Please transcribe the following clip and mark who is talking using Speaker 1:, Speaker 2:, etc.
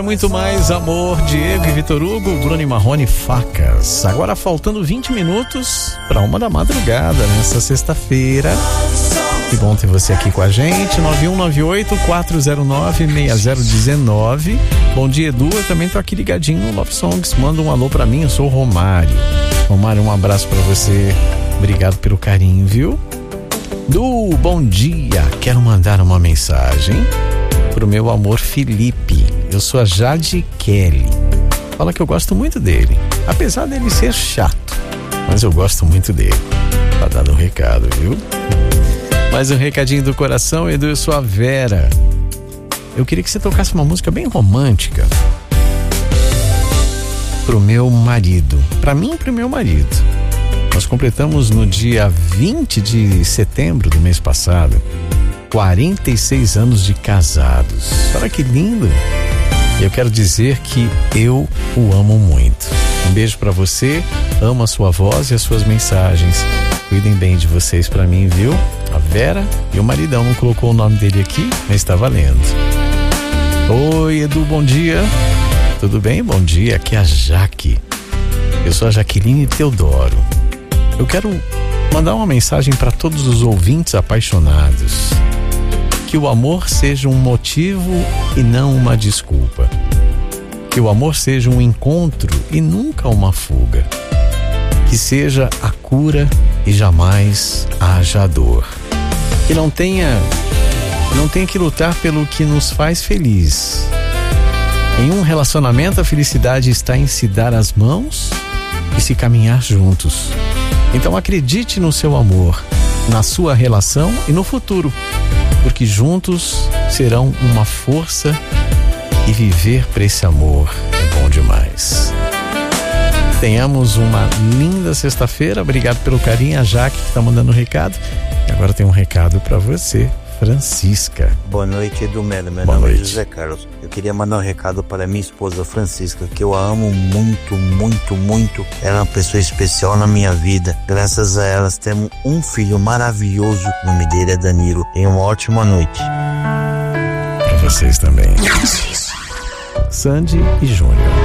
Speaker 1: Muito mais amor, Diego e Vitor Hugo, Bruno e Marrone, Facas. Agora faltando 20 minutos para 1 da madrugada nessa sexta-feira. Que bom ter você aqui com a gente. 9198-409-6019. Bom dia, Edu. Eu também tô aqui ligadinho no Love Songs. Manda um alô pra mim, eu sou o Romário. Romário, um abraço pra você. Obrigado pelo carinho, viu? Du, bom dia. Quero mandar uma mensagem pro meu amor Felipe. Eu sou a Jade Kelly. Fala que eu gosto muito dele, apesar dele ser chato, mas eu gosto muito dele. Tá dando um recado, viu? Mais um recadinho do coração, Edu, eu sou a Vera. Eu queria que você tocasse uma música bem romântica pro meu marido, pra mim e pro meu marido. Nós completamos no dia 20 de setembro do mês passado 46 anos de casados. Olha que lindo! E eu quero dizer que eu o amo muito. Um beijo pra você, amo a sua voz e as suas mensagens. Cuidem bem de vocês pra mim, viu? A Vera e o maridão não colocou o nome dele aqui, mas está valendo. Oi, Edu, bom dia. Tudo bem? Bom dia, aqui é a Jaque. Eu sou a Jaqueline Teodoro. Eu quero mandar uma mensagem para todos os ouvintes apaixonados. Que o amor seja um motivo e não uma desculpa. Que o amor seja um encontro e nunca uma fuga. Que seja a cura e jamais haja dor. Que não tenha que lutar pelo que nos faz feliz. Em um relacionamento, a felicidade está em se dar as mãos e se caminhar juntos. Então acredite no seu amor, na sua relação e no futuro, porque juntos serão uma força e viver para esse amor é bom demais. Tenhamos uma linda sexta-feira. Obrigado pelo carinho, a Jaque que está mandando um recado. E agora tem um recado para você, Francisca.
Speaker 2: Boa noite, Edu Melo. Meu nome é José Carlos. Eu queria mandar um recado para minha esposa Francisca, que eu a amo muito, muito, muito. Ela é uma pessoa especial na minha vida. Graças a elas temos um filho maravilhoso. O nome dele é Danilo. Tenha uma ótima noite.
Speaker 1: Para vocês também. Sandy e Júnior.